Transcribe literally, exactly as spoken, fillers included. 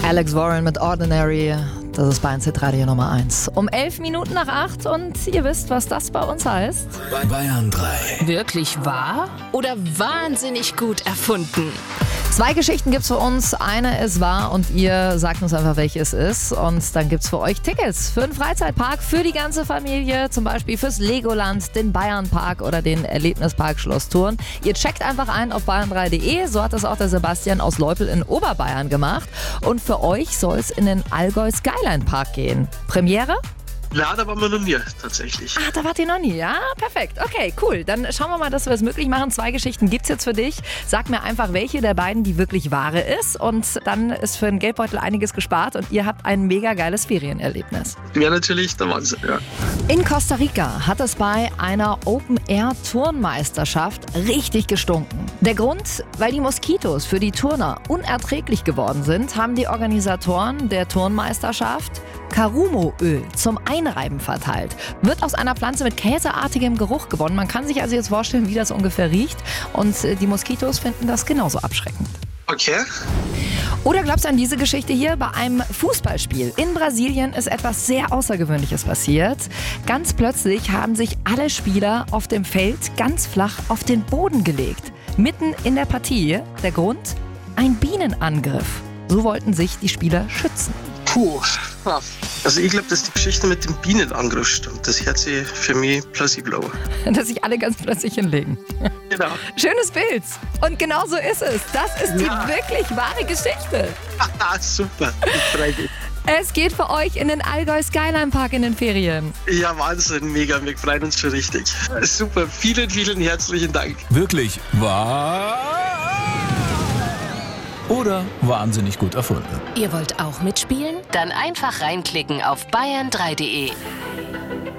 Alex Warren mit Ordinary, das ist Bayern Hit Radio Nummer eins. Um elf Minuten nach acht und ihr wisst, was das bei uns heißt. Bayern drei. Wirklich wahr oder wahnsinnig gut erfunden? Zwei Geschichten gibt's für uns. Eine ist wahr und ihr sagt uns einfach, welche es ist. Und dann gibt's für euch Tickets für einen Freizeitpark für die ganze Familie. Zum Beispiel fürs Legoland, den Bayernpark oder den Erlebnispark Schloss Thurn. Ihr checkt einfach ein auf bayern drei punkt de. So hat das auch der Sebastian aus Leupel in Oberbayern gemacht. Und für euch soll es in den Allgäu Skyline Park gehen. Premiere? Ja, da waren wir noch nie, tatsächlich. Ah, da wart ihr noch nie, ja? Perfekt. Okay, cool. Dann schauen wir mal, dass wir es möglich machen. Zwei Geschichten gibt's jetzt für dich. Sag mir einfach, welche der beiden die wirklich wahre ist. Und dann ist für den Geldbeutel einiges gespart und ihr habt ein mega geiles Ferienerlebnis. Ja, natürlich der Wahnsinn, ja. In Costa Rica hat es bei einer Open-Air-Turnmeisterschaft richtig gestunken. Der Grund, weil die Moskitos für die Turner unerträglich geworden sind, haben die Organisatoren der Turnmeisterschaft Carumo-Öl zum Einreiben verteilt. Wird aus einer Pflanze mit käseartigem Geruch gewonnen. Man kann sich also jetzt vorstellen, wie das ungefähr riecht. Und die Moskitos finden das genauso abschreckend. Okay. Oder glaubst du an diese Geschichte hier? Bei einem Fußballspiel in Brasilien ist etwas sehr Außergewöhnliches passiert. Ganz plötzlich haben sich alle Spieler auf dem Feld ganz flach auf den Boden gelegt. Mitten in der Partie. Der Grund? Ein Bienenangriff. So wollten sich die Spieler schützen. Puh. Ja. Also ich glaube, dass die Geschichte mit dem Bienenangriff stimmt. Das hört sich für mich plausibel an. Dass sich alle ganz plötzlich hinlegen. Genau. Schönes Bild. Und genau so ist es. Das ist die Ja. wirklich wahre Geschichte. Ah, super. Ich freue mich. Es geht für euch in den Allgäu Skyline Park in den Ferien. Ja, Wahnsinn. Mega. Wir freuen uns schon richtig. Super. Vielen, vielen herzlichen Dank. Wirklich wahr oder wahnsinnig gut erfunden? Ihr wollt auch mitspielen? Dann einfach reinklicken auf bayern drei punkt de.